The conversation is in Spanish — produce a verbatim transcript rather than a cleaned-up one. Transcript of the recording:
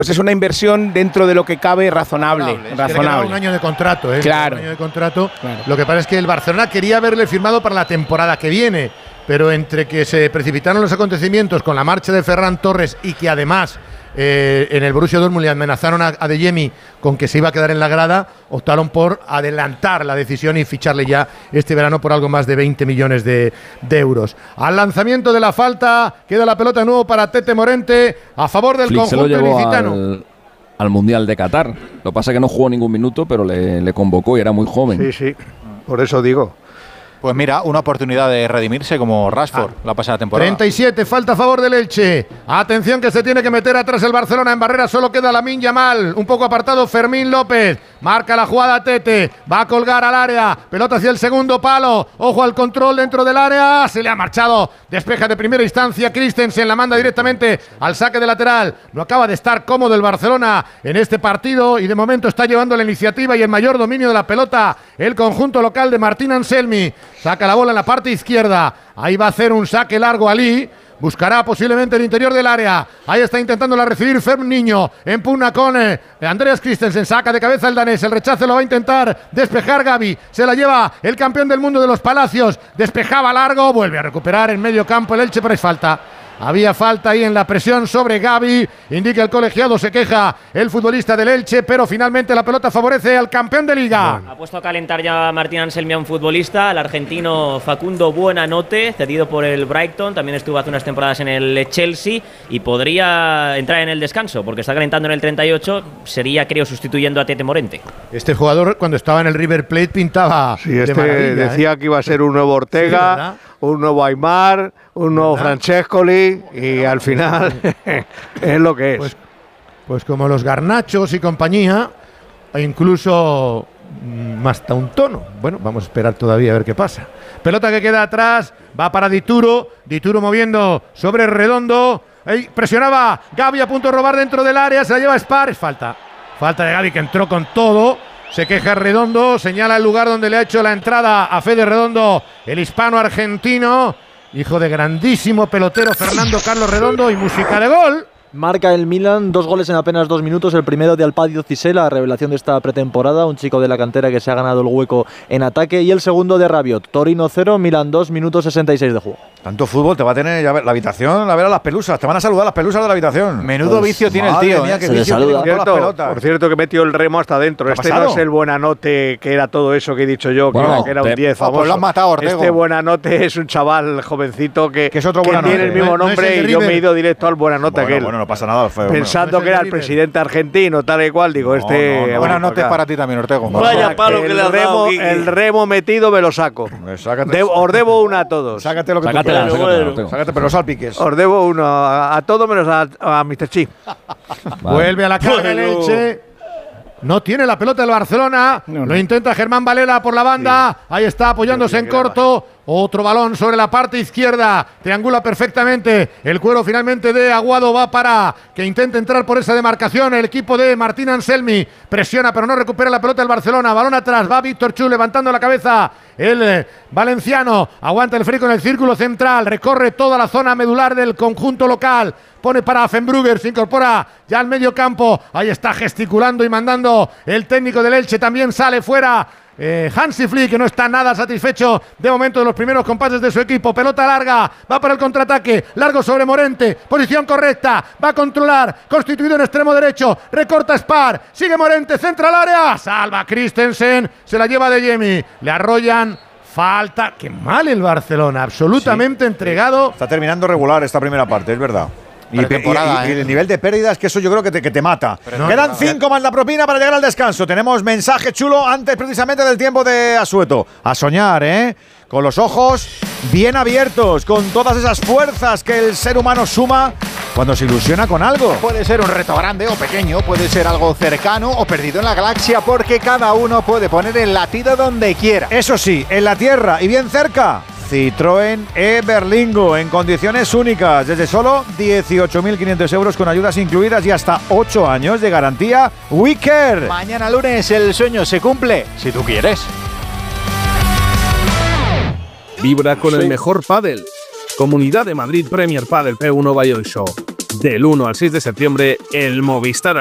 pues es una inversión dentro de lo que cabe razonable. razonable. razonable. Un año de contrato, ¿eh? Claro. Un año de contrato. Claro. Lo que pasa es que el Barcelona quería haberle firmado para la temporada que viene, pero entre que se precipitaron los acontecimientos con la marcha de Ferran Torres y que además eh, en el Borussia Dortmund le amenazaron a Adeyemi con que se iba a quedar en la grada, optaron por adelantar la decisión y ficharle ya este verano por algo más de veinte millones de, de euros. Al lanzamiento de la falta, queda la pelota de nuevo para Tete Morente, a favor del Flick conjunto se lo llevó ilicitano. Al, al Mundial de Qatar. Lo que pasa es que no jugó ningún minuto, pero le, le convocó y era muy joven. Sí, sí, por eso digo. Pues mira, una oportunidad de redimirse como Rashford ah, la pasada temporada. treinta y siete, falta a favor del Elche. Atención que se tiene que meter atrás el Barcelona. En barrera solo queda Lamine Yamal. Un poco apartado Fermín López. Marca la jugada Tete. Va a colgar al área. Pelota hacia el segundo palo. Ojo al control dentro del área. Se le ha marchado. Despeja de primera instancia Christensen. La manda directamente al saque de lateral. No acaba de estar cómodo el Barcelona en este partido. Y de momento está llevando la iniciativa y el mayor dominio de la pelota el conjunto local de Martín Anselmi. Saca la bola en la parte izquierda. Ahí va a hacer un saque largo Ali. Buscará posiblemente el interior del área. Ahí está intentándola recibir Ferm Niño. Empuna con eh, Andreas Christensen. Saca de cabeza el danés. El rechazo lo va a intentar despejar Gavi. Se la lleva el campeón del mundo de los Palacios. Despejaba largo. Vuelve a recuperar en medio campo el Elche, pero es falta. Había falta ahí en la presión sobre Gavi. Indica el colegiado, se queja el futbolista del Elche, pero finalmente la pelota favorece al campeón de Liga. Bueno. Ha puesto a calentar ya Martín Anselmi a un futbolista, el argentino Facundo Buenanote, cedido por el Brighton. También estuvo hace unas temporadas en el Chelsea y podría entrar en el descanso, porque está calentando en el treinta y ocho. Sería, creo, sustituyendo a Tete Morente. Este jugador, cuando estaba en el River Plate, pintaba. Sí, este decía ¿eh? que iba a ser un nuevo Ortega. Sí, un nuevo Aimar, un nuevo Francescoli y al final es lo que es. Pues, pues como los Garnachos y compañía, e incluso más hasta un tono. Bueno, vamos a esperar todavía a ver qué pasa. Pelota que queda atrás, va para Dituro, Dituro moviendo sobre Redondo, ahí presionaba Gavi a punto de robar dentro del área, se la lleva Spar, es falta. Falta de Gavi que entró con todo. Se queja Redondo, señala el lugar donde le ha hecho la entrada a Fede Redondo, el hispano-argentino, hijo de grandísimo pelotero Fernando Carlos Redondo, y música de gol. Marca el Milan, dos goles en apenas dos minutos. El primero de Alpadio Cissé, la revelación de esta pretemporada, un chico de la cantera que se ha ganado el hueco en ataque. Y el segundo de Rabiot, Torino cero, Milan dos, minutos sesenta y seis de juego. Tanto fútbol, te va a tener ya la habitación a ver a las pelusas, te van a saludar las pelusas de la habitación. Menudo pues, vicio tiene el tío. Mía, que se vicio tiene por, cierto, por cierto, que metió el remo hasta adentro. Este pasado? No es el Buenanote, que era todo eso que he dicho yo, que, bueno, era, que era un diez famoso. Pues lo has matado, Ortego. Este Buenanote es un chaval jovencito que, que, es otro que tiene el mismo nombre, no, no es el y yo me he ido directo al Buenanote. Bueno, bueno, no pasa nada. Fue, pensando no que era el presidente argentino, tal y cual, digo, no, este... No, no, buenas noches para ti también, Ortego. Vaya palo que le has dado, el remo metido me lo saco. De, os debo una a todos. Sácate lo que Sácatela, tú sácatela, quieras. Sácate, pero no salpiques. Os debo uno a, a todos menos a, a mister Chi. Vale. Vuelve a la carga el Elche. No tiene la pelota del Barcelona. No, no. Lo intenta Germán Varela por la banda. Sí. Ahí está apoyándose en corto. Otro balón sobre la parte izquierda. Triangula perfectamente. El cuero finalmente de Aguado va para que intente entrar por esa demarcación. El equipo de Martín Anselmi presiona pero no recupera la pelota del Barcelona. Balón atrás. Va Víctor Chu levantando la cabeza. El eh, valenciano aguanta el frico en el círculo central. Recorre toda la zona medular del conjunto local. Pone para Affenbrugger, se incorpora ya al medio campo. Ahí está gesticulando y mandando el técnico del Elche. También sale fuera eh, Hansi Flick, que no está nada satisfecho de momento de los primeros compases de su equipo. Pelota larga, va para el contraataque. Largo sobre Morente, posición correcta. Va a controlar, constituido en extremo derecho. Recorta Spar, sigue Morente, centra al área. Salva Christensen, se la lleva de Jemi. Le arrollan. Falta, qué mal el Barcelona, absolutamente sí, entregado. Está terminando regular esta primera parte, es verdad. Y, y, y, y el nivel de pérdidas, que eso yo creo que te, que te mata. No, Quedan cinco más la propina para llegar al descanso. Tenemos mensaje chulo antes precisamente del tiempo de Asueto. A soñar, ¿eh? Con los ojos bien abiertos, con todas esas fuerzas que el ser humano suma cuando se ilusiona con algo. Puede ser un reto grande o pequeño, puede ser algo cercano o perdido en la galaxia, porque cada uno puede poner el latido donde quiera. Eso sí, en la Tierra y bien cerca. Citroën e-Berlingo en condiciones únicas, desde solo dieciocho mil quinientos euros con ayudas incluidas y hasta ocho años de garantía Wicker. Mañana lunes el sueño se cumple, si tú quieres. Vibra con sí. el mejor pádel. Comunidad de Madrid Premier Padel P uno Valladolid Show. Del uno al seis de septiembre, el Movistar